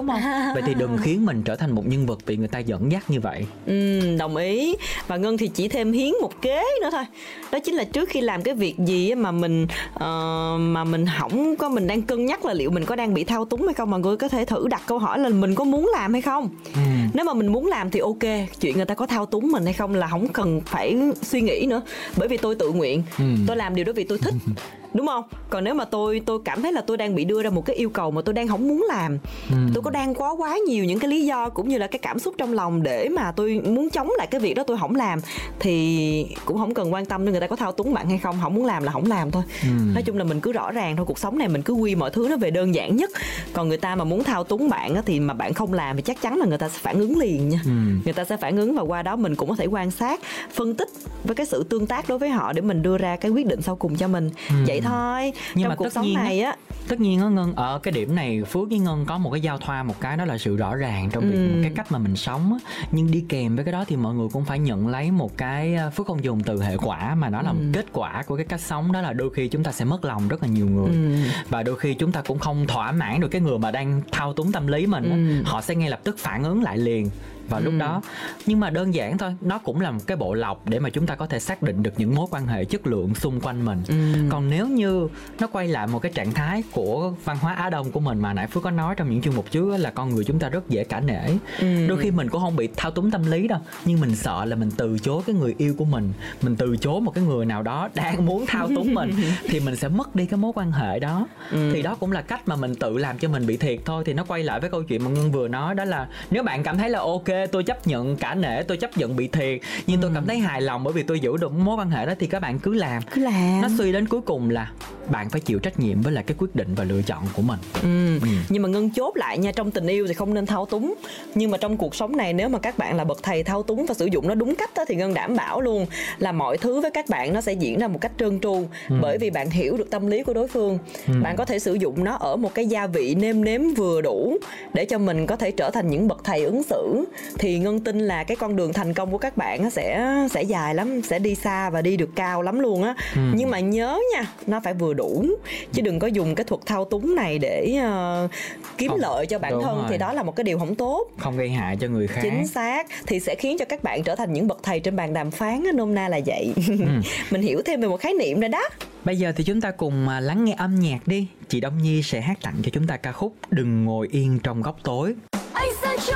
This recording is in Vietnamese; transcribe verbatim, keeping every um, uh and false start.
đúng không? Vậy thì đừng khiến mình trở thành một nhân vật bị người ta dẫn dắt như vậy. Ừ, đồng ý. Và Ngân thì chỉ thêm hiến một kế nữa thôi. Đó chính là trước khi làm cái việc gì mà mình uh, mà mình không có, mình đang cân nhắc là liệu mình có đang bị thao túng hay không, mà người có thể thử đặt câu hỏi là mình có muốn làm hay không. Ừ. Nếu mà mình muốn làm thì ok, chuyện người ta có thao túng mình hay không là không cần phải suy nghĩ nữa, bởi vì tôi tự nguyện. Ừ. Tôi làm điều đó vì tôi thích. Đúng không? Còn nếu mà tôi tôi cảm thấy là tôi đang bị đưa ra một cái yêu cầu mà tôi đang không muốn làm, ừ. tôi có đang có quá nhiều những cái lý do cũng như là cái cảm xúc trong lòng để mà tôi muốn chống lại cái việc đó, tôi không làm, thì cũng không cần quan tâm đến người ta có thao túng bạn hay không. Không muốn làm là không làm thôi. ừ. Nói chung là mình cứ rõ ràng thôi. Cuộc sống này mình cứ quy mọi thứ nó về đơn giản nhất. Còn người ta mà muốn thao túng bạn thì mà bạn không làm thì chắc chắn là người ta sẽ phản ứng liền nha. ừ. Người ta sẽ phản ứng, và qua đó mình cũng có thể quan sát, phân tích với cái sự tương tác đối với họ để mình đưa ra cái quyết định sau cùng cho mình. ừ. Vậy thôi. Nhưng trong mà cuộc sống nhiên này á, tất nhiên á Ngân, ở cái điểm này Phước với Ngân có một cái giao thoa một cái, đó là sự rõ ràng trong việc ừ. cái cách mà mình sống á. Nhưng đi kèm với cái đó thì mọi người cũng phải nhận lấy một cái, Phước không dùng từ hệ quả mà nó là ừ. một kết quả của cái cách sống, đó là đôi khi chúng ta sẽ mất lòng rất là nhiều người. ừ. Và đôi khi chúng ta cũng không thỏa mãn được cái người mà đang thao túng tâm lý mình. ừ. Họ sẽ ngay lập tức phản ứng lại liền vào ừ. lúc đó. Nhưng mà đơn giản thôi, nó cũng là một cái bộ lọc để mà chúng ta có thể xác định được những mối quan hệ chất lượng xung quanh mình. ừ. Còn nếu như nó quay lại một cái trạng thái của văn hóa Á Đông của mình mà nãy Phước có nói trong những chương mục trước, là con người chúng ta rất dễ cả nể. ừ. Đôi khi mình cũng không bị thao túng tâm lý đâu, nhưng mình sợ là mình từ chối cái người yêu của mình, mình từ chối một cái người nào đó đang muốn thao túng mình thì mình sẽ mất đi cái mối quan hệ đó. ừ. Thì đó cũng là cách mà mình tự làm cho mình bị thiệt thôi. Thì nó quay lại với câu chuyện mà Ngân vừa nói, đó là nếu bạn cảm thấy là ok, tôi chấp nhận cả nể, tôi chấp nhận bị thiệt, nhưng ừ. tôi cảm thấy hài lòng bởi vì tôi giữ được mối quan hệ đó, thì các bạn cứ làm. Cứ làm. Nó suy đến cuối cùng là bạn phải chịu trách nhiệm với lại cái quyết định và lựa chọn của mình. ừ. Ừ. Nhưng mà Ngân chốt lại nha, trong tình yêu thì không nên thao túng. Nhưng mà trong cuộc sống này, nếu mà các bạn là bậc thầy thao túng và sử dụng nó đúng cách đó, thì Ngân đảm bảo luôn là mọi thứ với các bạn nó sẽ diễn ra một cách trơn tru. ừ. Bởi vì bạn hiểu được tâm lý của đối phương. ừ. Bạn có thể sử dụng nó ở một cái gia vị nêm nếm vừa đủ để cho mình có thể trở thành những bậc thầy ứng xử. Thì Ngân tin là cái con đường thành công của các bạn sẽ sẽ dài lắm, sẽ đi xa và đi được cao lắm luôn á. ừ. Nhưng mà nhớ nha, nó phải vừa đủ, chứ đừng có dùng cái thuật thao túng này để uh, kiếm không, lợi cho bản thân rồi. Thì đó là một cái điều không tốt, không gây hại cho người khác. Chính xác. Thì sẽ khiến cho các bạn trở thành những bậc thầy trên bàn đàm phán á, nôm na là vậy. ừ. Mình hiểu thêm về một khái niệm rồi đó. Bây giờ thì chúng ta cùng lắng nghe âm nhạc đi. Chị Đông Nhi sẽ hát tặng cho chúng ta ca khúc Đừng Ngồi Yên Trong Góc Tối.